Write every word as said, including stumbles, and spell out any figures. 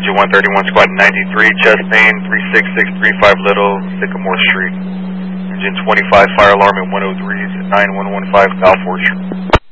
Engine one thirty-one, squad ninety-three, chest pain, three six six three five Little, Sycamore Street. Engine twenty-five, fire alarm at one oh three, nine one one five, Balfour Street.